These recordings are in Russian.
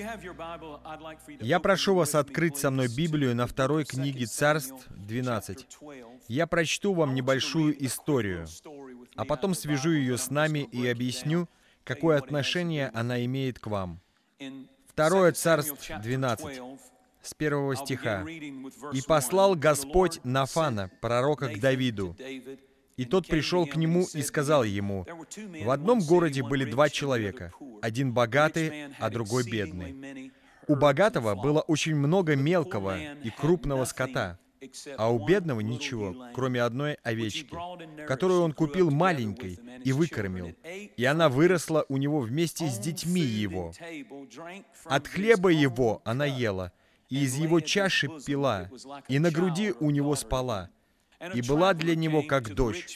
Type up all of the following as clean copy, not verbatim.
Я прошу вас открыть со мной Библию на второй книге Царств 12. Я прочту вам небольшую историю, а потом свяжу ее с нами и объясню, какое отношение она имеет к вам. Второе Царств 12, с 1 стиха. «И послал Господь Нафана, пророка, к Давиду. И тот пришел к нему и сказал ему: в одном городе были два человека, один богатый, а другой бедный. У богатого было очень много мелкого и крупного скота, а у бедного ничего, кроме одной овечки, которую он купил маленькой и выкормил, и она выросла у него вместе с детьми его. От хлеба его она ела, и из его чаши пила, и на груди у него спала, и была для него как дочь.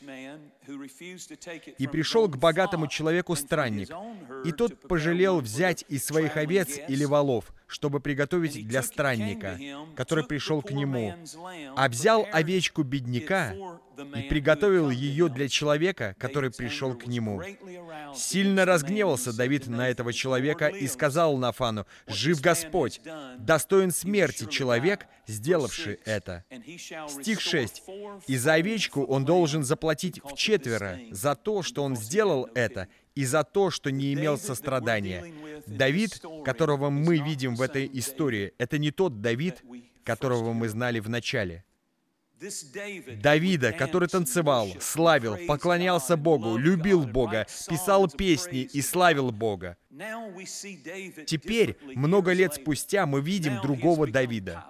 И пришел к богатому человеку странник, и тот пожалел взять из своих овец или волов, чтобы приготовить для странника, который пришел к нему, а взял овечку бедняка и приготовил ее для человека, который пришел к нему. Сильно разгневался Давид на этого человека и сказал Нафану: «Жив Господь! Достоин смерти человек, сделавший это». Стих 6. «И за овечку он должен заплатить вчетверо за то, что он сделал это, и за то, что не имел сострадания». Давид, которого мы видим в этой истории, это не тот Давид, которого мы знали в начале. Давида, который танцевал, славил, поклонялся Богу, любил Бога, писал песни и славил Бога. Теперь, много лет спустя, мы видим другого Давида.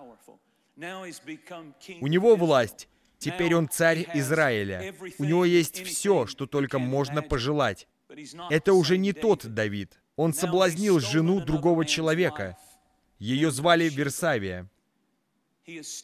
У него власть. Теперь он царь Израиля. У него есть все, что только можно пожелать. Это уже не тот Давид. Он соблазнил жену другого человека. Ее звали Версавия.